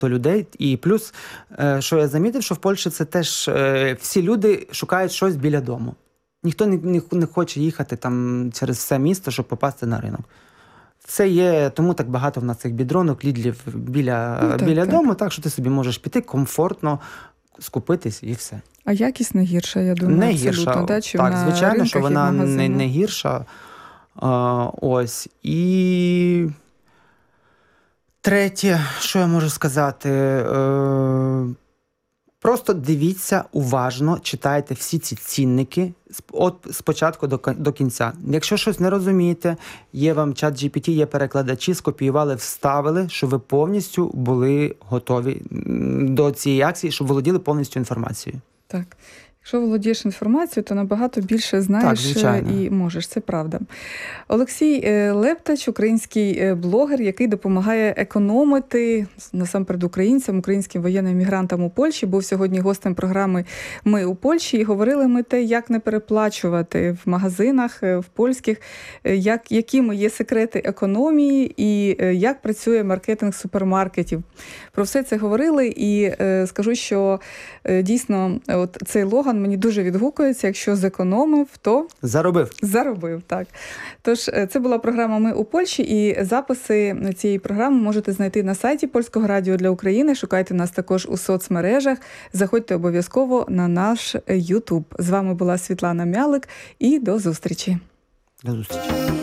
до людей. І плюс, що я замітив, що в Польщі це теж всі люди шукають щось біля дому. Ніхто не хоче їхати там через все місто, щоб попасти на ринок. Це є, тому так багато в нас цих бідронок, лідлів біля дому, так що ти собі можеш піти комфортно, скупитись і все. А якість не гірша, я думаю, не абсолютно. Гірша. Да? Так, звичайно, що вона не гірша. Ось. І третє, що я можу сказати, просто дивіться уважно, читайте всі ці цінники от спочатку до кінця. Якщо щось не розумієте, є вам ChatGPT, є перекладачі, скопіювали, вставили, щоб ви повністю були готові до цієї акції, щоб володіли повністю інформацією. Так. Якщо володієш інформацією, то набагато більше знаєш і можеш, це правда. Олексій Лептач, український блогер, який допомагає економити, насамперед українцям, українським воєнним мігрантам у Польщі, був сьогодні гостем програми «Ми у Польщі», і говорили ми те, як не переплачувати в магазинах, в польських, якими є секрети економії і як працює маркетинг супермаркетів. Про все це говорили, і скажу, що дійсно от цей логан мені дуже відгукується. Якщо зекономив, то заробив, так. Тож, це була програма «Ми у Польщі», і записи цієї програми можете знайти на сайті Польського радіо для України. Шукайте нас також у соцмережах. Заходьте обов'язково на наш YouTube. З вами була Світлана Мялик, і до зустрічі. До зустрічі.